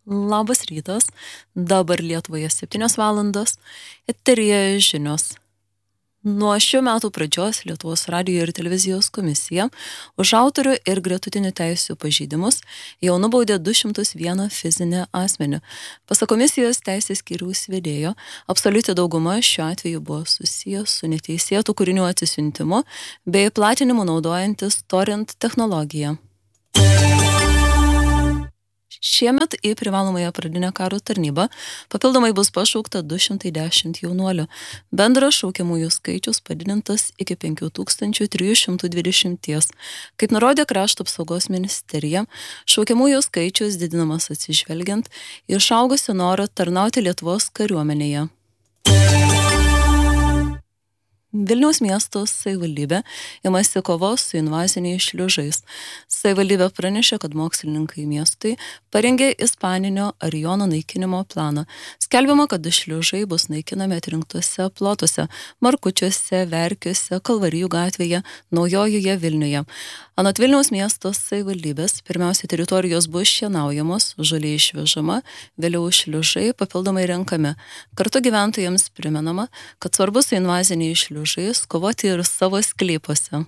Labas rytas, dabar Lietuvoje 7 valandos, eteryje žinios. Nuo šių metų pradžios Lietuvos radijo ir televizijos komisija už autorių ir gretutinių teisių pažeidimus jau nubaudė 201 fizinį asmenį. Pasak komisijos teisės skyriaus vedėjo, absoliuti dauguma šiuo atveju buvo susijęs su neteisėtų kūrinių atsisiuntimu bei platinimu naudojantis torrent technologiją. Šiemet į privalomąją pradinę karo tarnybą papildomai bus pašaukta 210 jaunuolių. Bendras šaukiamųjų skaičius padidintas iki 5320. Kaip nurodė Krašto apsaugos ministerija, šaukiamųjų skaičius didinamas atsižvelgiant į išaugusį norą tarnauti Lietuvos kariuomenėje. Vilniaus miesto savivaldybė imasi kovos su invaziniais šliužais. Savivaldybė pranešė, kad mokslininkai miestui parengė ispaninio arijono naikinimo planą. Skelbiama, kad šliužai bus naikinami atrinktose plotuose – Markučiuose, Verkiuose, Kalvarijų gatvėje, Naujojoje Vilniuje. Anot Vilniaus miesto savivaldybės, pirmiausia teritorijos bus šienaujamos, žolė išvežama, vėliau šliužai papildomai renkami. Kartu gyventojams primenama, kad svarbu su invaziniais šliužais kovoti ir savo sklypuose.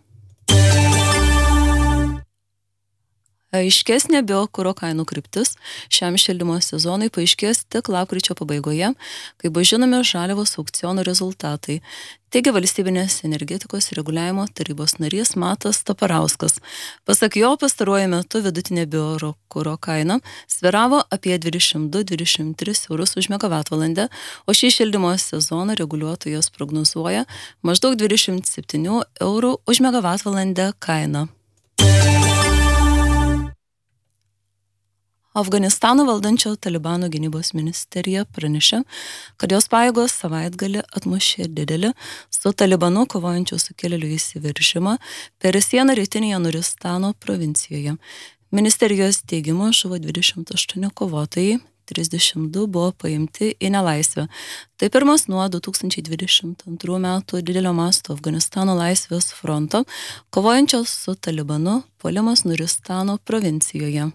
Aiškesnė biokuro kainų kryptis šiam šildymo sezonui paaiškės tik lapkričio pabaigoje, kai bus žinomi žaliavos aukciono rezultatai, teigia Valstybinės energetikos reguliavimo tarybos narys Matas Taparauskas. Pasak jo, pastaruoju metu vidutinė biokuro kaina svyravo apie 22-23 eurus už megavatvalandę, o šį šildymo sezoną reguliuotojas prognozuoja maždaug 27 eurų už megavatvalandę kainą. Afganistano valdančio Talibano gynybos ministerija pranešė, kad jos pajėgos savaitgalį atmušė didelį su Talibanu kovojančių sukilėlių įsiveržimą per sieną rytinėje Nuristano provincijoje. Ministerijos teigimu žuvo 28 kovotojai, 32 buvo paimti į nelaisvę. Tai pirmas nuo 2022 metų didelio masto Afganistano laisvės fronto, kovojančios su Talibanu puolimas Nuristano provincijoje.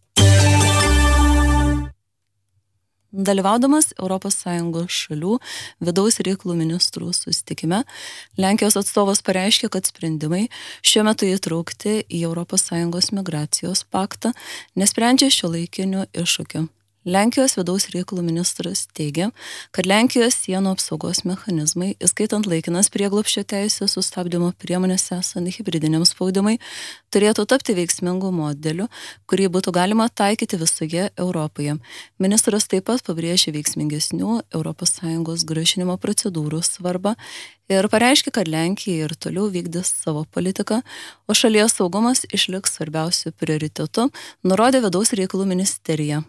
Dalyvaudamas ES šalių vidaus reikalų ministrų susitikime, Lenkijos atstovas pareiškė, kad sprendimai šiuo metu įtraukti į ES migracijos paktą nesprendžia šiuolaikinių iššūkių. Lenkijos vidaus reikalų ministras teigia, kad Lenkijos sienų apsaugos mechanizmai, įskaitant laikinas prieglobsčio teisės sustabdymo priemonės esant hibridiniam spaudimui, turėtų tapti veiksmingų modelių, kurį būtų galima taikyti visoje Europoje. Ministras taip pat pabrėžė veiksmingesnių ES grąžinimo procedūrų svarbą ir pareiškė, kad Lenkija ir toliau vykdys savo politiką, o šalies saugumas išliks svarbiausiu prioritetu, nurodė vidaus reikalų ministerija.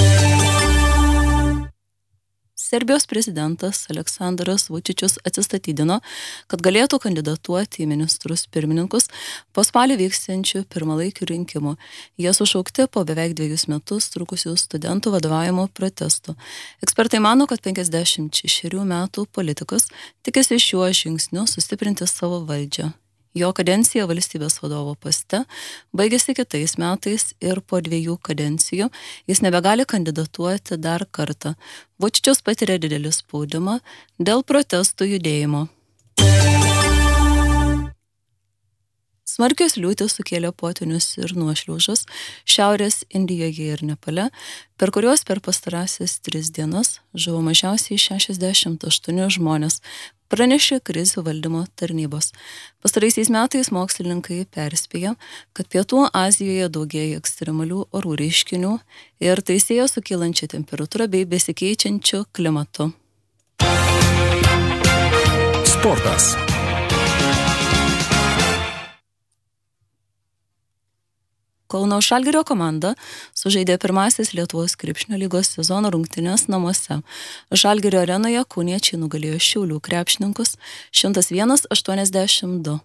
Serbijos prezidentas Aleksandras Vučičius atsistatydino, kad galėtų kandidatuoti į ministrus pirmininkus po spalį vyksiančių pirmalaikių rinkimų. Jie sušaukti po beveik 2 metus trukusių studentų vadovavimo protestų. Ekspertai mano, kad 56 metų politikas tikisi šiuo žingsniu sustiprinti savo valdžią. Jo kadencija valstybės vadovo poste baigėsi kitais metais ir po 2 kadencijų jis nebegali kandidatuoti dar kartą. Vučičius patiria didelį spaudimą dėl protestų judėjimo. Smarkios liūtys sukėlė potvynius ir nuošliaužas Šiaurės Indijoje ir Nepale, per kuriuos per pastarąsias 3 dienas žuvo mažiausiai 68 žmonės, pranešė krizių valdymo tarnybos. Pastaraisiais metais mokslininkai perspėja, kad Pietų Azijoje daugėja ekstremalių orų reiškinių ir tai sieja su kylančia temperatūra bei besikeičiančiu klimatu. Sportas. Kauno Žalgirio komanda sužaidė pirmasis Lietuvos krepšinio lygos sezono rungtynes namuose. Žalgirio arenoje kauniečiai nugalėjo Šiaulių krepšininkus 101-82.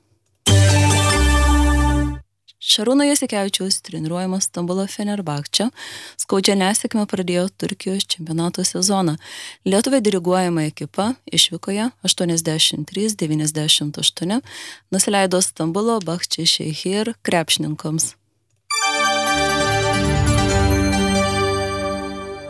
Šarūno Jasikevičiaus treniruojamas Stambulo Fenerbahče skaudžią nesėkmę pradėjo Turkijos čempionato sezoną. Lietuvė diriguojama ekipa išvykoje 83-98 nusileido Stambulo Bahčešehir krepšininkams.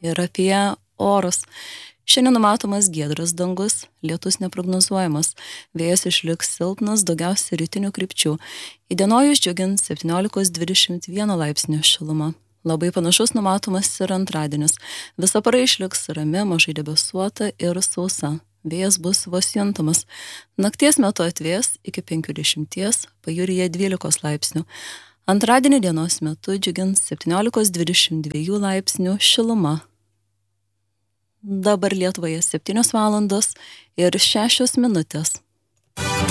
Ir apie orus. Šiandien numatomas giedras dangus, lietus neprognozuojamas, vėjas išliks silpnas, daugiausia rytinių krypčių. Įdienojus džiugins 17–21 laipsnių šiluma. Labai panašus numatomas ir antradienis. Visa para išliks rami, mažai debesuota ir sausa. Vėjas bus vos juntamas. Nakties metu atvės iki 50, pajūryje 12 laipsnių. Antradienį dienos metu džiugins 17–22 laipsnių šiluma. Dabar Lietuvoje 7 valandos ir 6 minutės.